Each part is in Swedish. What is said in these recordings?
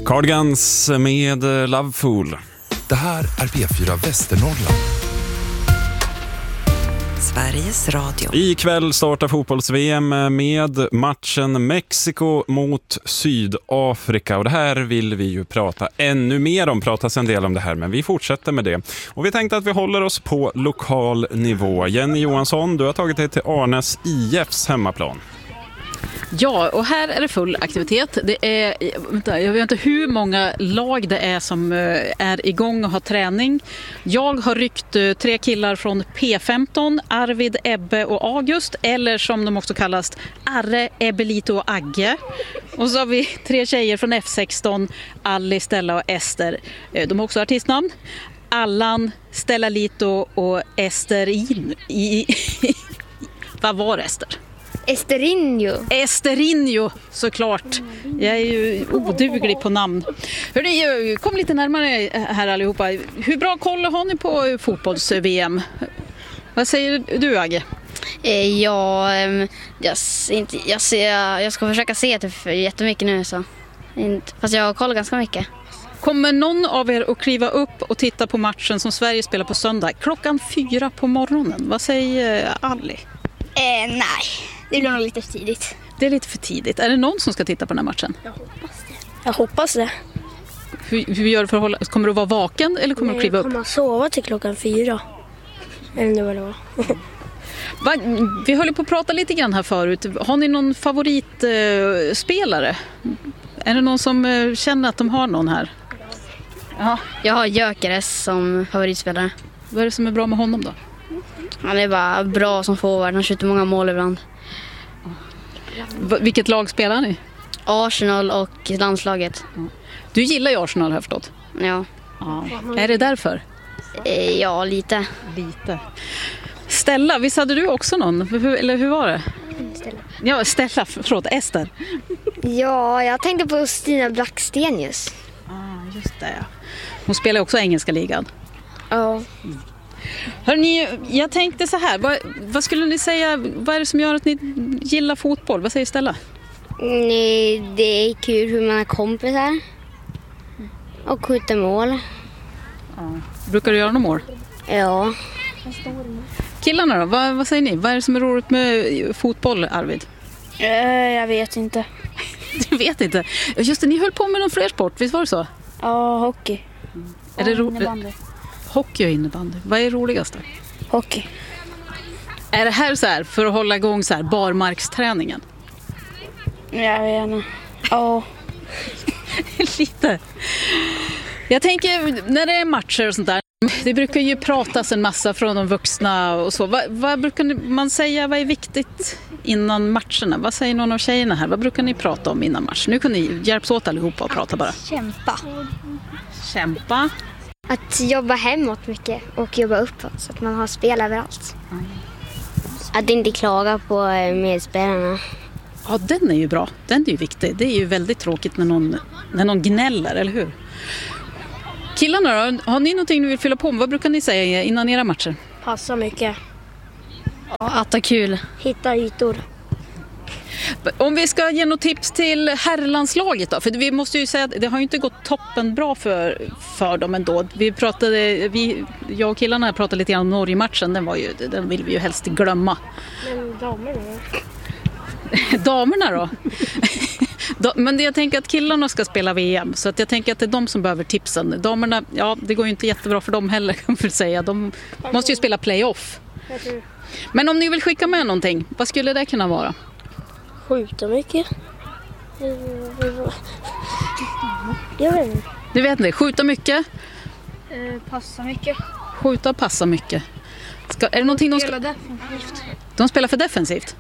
Cardigans med Loveful. Det här är P4 Västernorrland. Sveriges Radio. Ikväll startar fotbolls-VM med matchen Mexiko mot Sydafrika. Och det här vill vi ju prata ännu mer om. Pratas en del om det här, men vi fortsätter med det. Och vi tänkte att vi håller oss på lokal nivå. Jenny Johansson, du har tagit dig till Arnäs IFs hemmaplan. Ja, och här är det full aktivitet. Det är, jag vet inte hur många lag det är som är igång och har träning. Jag har ryckt 3 killar från P15, Arvid, Ebbe och August, eller som de också kallas, Arre, Ebbelito och Agge. Och så har vi 3 tjejer från F16, Alli, Stella och Ester. De har också artistnamn. Allan, Stella Lito och Esterin. Vad var Ester? Esterinho, såklart. Jag är ju oduglig på namn. Hörrni, kom lite närmare här allihopa. Hur bra koll har ni på fotbolls-VM? Vad säger du, Agge? Jag ska försöka se det jättemycket nu. Så. Fast jag kollar ganska mycket. Kommer någon av er att kliva upp och titta på matchen som Sverige spelar på söndag 4:00 på morgonen? Vad säger Alli? Nej, det blir nog lite för tidigt. Det är lite för tidigt. Är det någon som ska titta på den här matchen? Jag hoppas det. Hur gör du för att hålla? Kommer du att vara vaken eller kommer du att kliva upp? Jag kommer att sova till 4:00. Eller vad det var. Vi höll på att prata lite grann här förut. Har ni någon favoritspelare? Är det någon som känner att de har någon här? Ja. Jag har Gyökeres som favoritspelare. Vad är det som är bra med honom då? Han är bara bra som forward. Han skjuter många mål ibland. Vilket lag spelar ni? Arsenal och landslaget. Du gillar ju Arsenal, har jag förstått. Ja. Är det därför? Ja, lite. Stella, visst hade du också någon? Eller hur var det? Stella, förlåt, Ester. Ja, jag tänkte på Stina Blackstenius. Just det, ja. Hon spelar också engelska ligan. Ja. Hörrni, jag tänkte så här. Vad skulle ni säga, vad är det som gör att ni gillar fotboll? Vad säger Stella? Nej, det är kul hur man har kompisar. Och skjuter mål. Ja. Brukar du göra några mål? Ja. Killarna då, vad säger ni? Vad är det som är roligt med fotboll, Arvid? Jag vet inte. Du vet inte? Just det, ni höll på med någon fler sport, visst var det så? Ja, hockey. Är det innebandy? Hockey och innebandy. Vad är roligast då? Hockey. Är det här så här för att hålla igång så här barmarksträningen? Jag vet inte. Ja. Lite. Jag tänker, när det är matcher och sånt där, det brukar ju pratas en massa från de vuxna och så. Vad brukar man säga, vad är viktigt innan matcherna? Vad säger någon av tjejerna här? Vad brukar ni prata om innan match? Nu kan ni hjälpas åt allihopa och prata bara. Kämpa. Att jobba hemåt mycket och jobba uppåt så att man har spel överallt. Att inte klaga på medspelarna. Ja, den är ju bra. Den är ju viktig. Det är ju väldigt tråkigt när någon gnäller, eller hur? Killarna då, har ni någonting ni vill fylla på med? Vad brukar ni säga innan era matcher? Passa mycket. Ja, atta kul. Hitta ytor. Om vi ska ge något tips till herrlandslaget då, för vi måste ju säga att det har ju inte gått toppen bra för dem ändå. Jag och killarna pratade lite grann om Norge-matchen, den vill vi ju helst glömma. Men damerna då? Damerna då? Men jag tänker att killarna ska spela VM, så att jag tänker att det är de som behöver tipsen. Damerna, ja, det går ju inte jättebra för dem heller, kan man säga. De måste ju spela playoff. Men om ni vill skicka med någonting, vad skulle det kunna vara? Skjuta mycket. Jag vet inte. Du vet inte, skjuta mycket? Passa mycket. Skjuta och passa mycket. Är det någonting de ska... defensivt. De spelar för defensivt?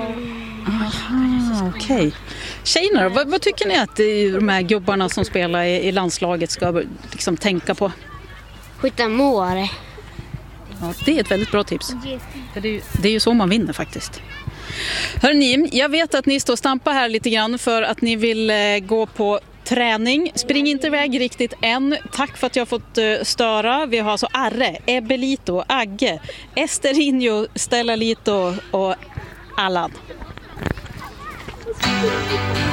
Okej. Tjejerna då, vad tycker ni att de här gubbarna som spelar i landslaget ska liksom tänka på? Skjuta mål. Ja, det är ett väldigt bra tips. För det är ju så man vinner faktiskt. Hörrni, jag vet att ni står och stampar här lite grann för att ni vill gå på träning. Spring inte iväg riktigt än. Tack för att jag har fått störa. Vi har alltså Arre, Ebbelito, Agge, Esterinho, Stella Lito och Allan.